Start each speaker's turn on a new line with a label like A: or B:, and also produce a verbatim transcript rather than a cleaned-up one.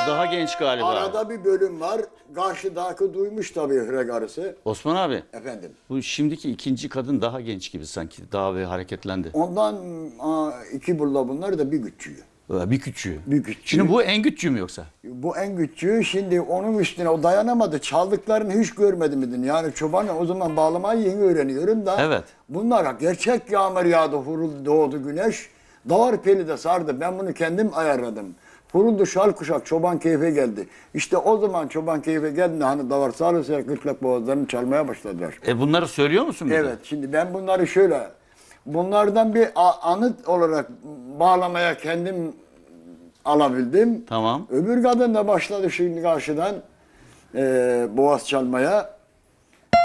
A: daha genç galiba.
B: Arada bir bölüm var. Karşıdaki duymuş tabii Hürek arısı.
A: Osman abi.
B: Efendim.
A: Bu şimdiki ikinci kadın daha genç gibi sanki. Daha ve hareketlendi.
B: Ondan aa, iki bulla bunlar da bir küçüğü.
A: Bir küçüğü.
B: Bir küçüğü.
A: Şimdi bu en küçüğü mü yoksa?
B: Bu en küçüğü. Şimdi onun üstüne o dayanamadı. Çaldıklarını hiç görmedim dedin. Yani çoban o zaman bağlamayı yeni öğreniyorum da.
A: Evet.
B: Bunlara gerçek yağmur yağdı, hurul doğdu güneş. Davar peli de sardı. Ben bunu kendim ayarladım. Huruldu şal kuşak çoban keyfe geldi. İşte o zaman çoban keyfe geldi hani davar sarırsa gırtlak boğazlarını çalmaya başladılar.
A: E bunları söylüyor musun bize?
B: Evet, şimdi ben bunları şöyle, bunlardan bir anıt olarak bağlamaya kendim alabildim.
A: Tamam.
B: Öbür kadın da başladı şimdi karşıdan e, boğaz çalmaya.